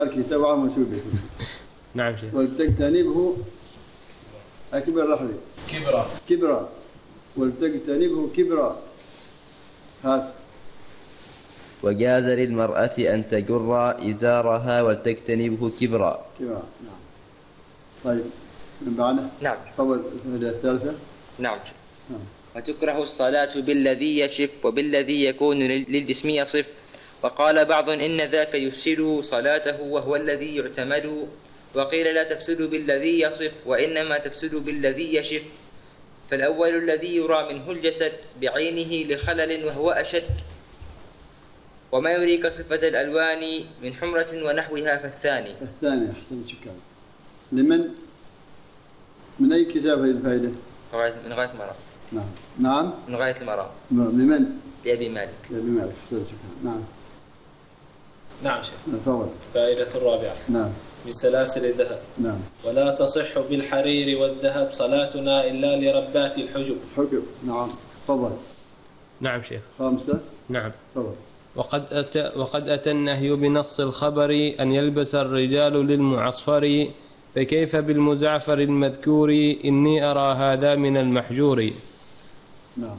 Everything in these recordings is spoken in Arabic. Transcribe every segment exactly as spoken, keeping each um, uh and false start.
الكتاب عام مسؤولية. نعم شيخ. ولتجتنبه أكبر رحلة كبرى كبرى ولتجتنبه كبرى. هات. وجاز للمرأة أن تجر إزارها ولتجتنبه كبرا. كبرى نعم. طيب من بعده. نعم. قبل الثالثة. نعم. نعم. وتكره الصلاة بالذي يشف وبالذي يكون للجسم يصف. وقال بعض إن ذاك يفسد صلاته وهو الذي يعتمد. وقيل لا تفسد بالذي يصف وإنما تفسد بالذي يشف. فالأول الذي يرى منه الجسد بعينه لخلل وهو أشد. وما يريك صفة الألوان من حمرة ونحوها فالثاني. الثاني أحسن شكرا. لمن؟ من أي كتاب هذه الفائدة؟ من غاية المرام. نعم. نعم. من غاية المرام. لمن؟ لأبي مالك. لأبي مالك أحسن شكرا. نعم. نعم شيخ. تفضل. فائدة الرابعة. نعم. من سلاسل الذهب. نعم. ولا تصح بالحرير والذهب صلاتنا إلا لربات الحجب. حجب. نعم. تفضل. نعم شيخ. خامسة. نعم. تفضل. وقد أتى, وقد أتى النهي بنص الخبر أن يلبس الرجال للمعصفر فكيف بالمزعفر المذكور إني أرى هذا من المحجور. نعم.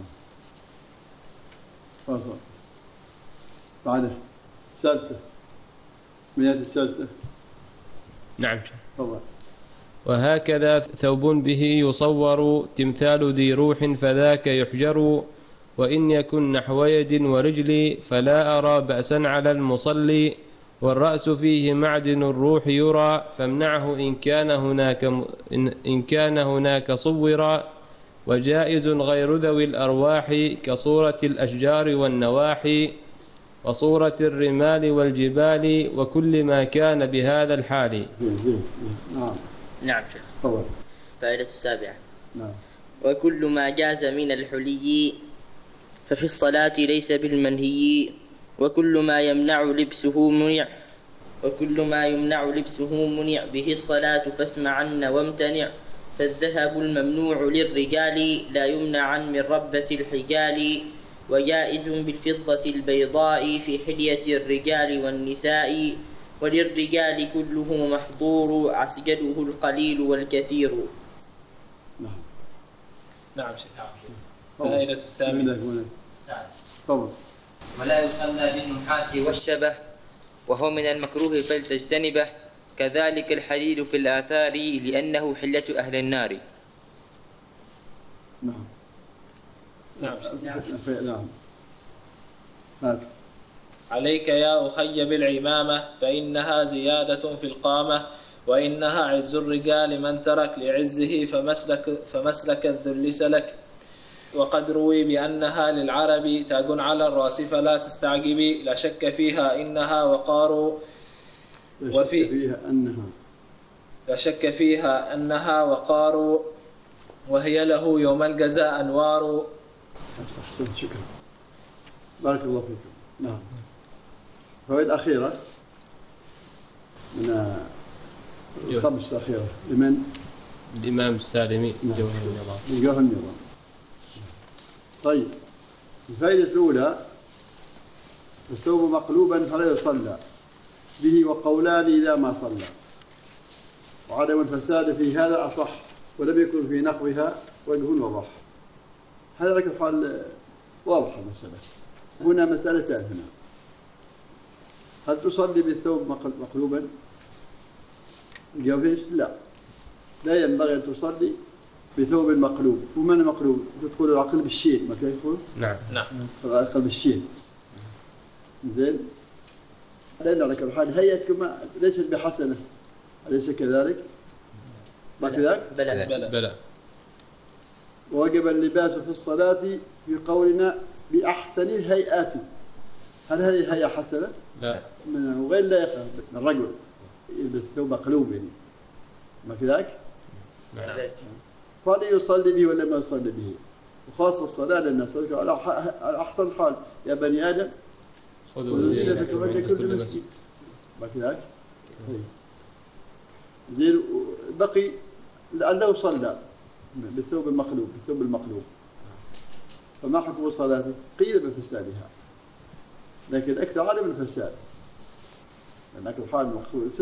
فاصل. بعده سلسة. مئة السلسة. نعم. تفضل. وهكذا ثوب به يصور تمثال ذي روح فذاك يحجر. وإن يكن نحو يد ورجل فلا أرى بأسا على المصلي. والرأس فيه معدن الروح يرى فامنعه إن كان هناك إن كان هناك صورا. وجائز غير ذوي الأرواح كصورة الأشجار والنواحي وصورة الرمال والجبال وكل ما كان بهذا الحال. زين زين. نعم. نعم شيخ. تفضل. فائدة السابعة. نعم. وكل ما جاز من الحلي ففي الصلاة ليس بالمنهي. وكل ما يمنع لبسه منع وكل ما يمنع لبسه منع به الصلاة فاسمعن وامتنع. فالذهب الممنوع للرجال لا يمنع من ربة الحجال. وجائز بالفضة البيضاء في حلية الرجال والنساء. وللرجال كله محظور عسجده القليل والكثير. نعم. نعم شيخ. فائدة الثامنة. تفضل. ولا يصلى بالنحاس والشبه وهو من المكروه فلتجتنبه. كذلك الحديد في الآثار لأنه حلة أهل النار. نعم. نعم. نعم. هات. عليك يا أخي بالعمامة فإنها زيادة في القامة. وإنها عز الرجال من ترك لعزه فمسلك, فمسلك الذل سلك. وقد روي بأنها للعرب تاج على الرأس فلا تستعجبي. لا شك فيها إنها وقار وفي فيها أنها لا شك فيها أنها وقار وهي له يوم الجزاء أنوار. أحسنت شكرا. بارك الله فيكم. نعم. فوائد أخيرة من الخمس أخيرة لمن؟ الإمام السالمي. نعم. جوهر النظام. جوهر النظام. طيب الفائدة الأولى الثوب مقلوبا فلا يصلى به وقولان إذا ما صلى. وعدم الفساد في هذا أصح ولم يكن في نقضها وجه وضح. هذا لك الحال واضحة المسألة. هنا مسألتان هنا. هل تصلي بالثوب مقلوبا؟ الجواب لا. لا ينبغي أن تصلي بثوب مقلوب. ومن المقلوب؟ تدخل العقل بالشين ما كيف يقول؟ نعم. نعم. العقل بالشين. زين. لأن على كل حال هيئتكم ليست بحسنة. أليس كذلك؟ ما كذلك؟ بلى. بلى. بلى. وجب اللباس في الصلاة في قولنا بأحسن الهيئات. هل هذه الهيئة حسنة؟ لا. من غير لا يقف الرجل يلبس ثوب مقلوب يعني. ما كذلك؟ نعم. فليصلي به ولا ما يصلي به. وخاصة الصلاة للناس على أحسن حال يا بني آدم خذوا زينتكم عند كل مسجد. ما كذلك؟ زين. بقي لأنه صلى بالثوب المقلوب بالثوب المقلوب فما حكم صلاته؟ قيل بفسادها لكن أكثر عدم الفساد. لأن أكل الحائض مقصود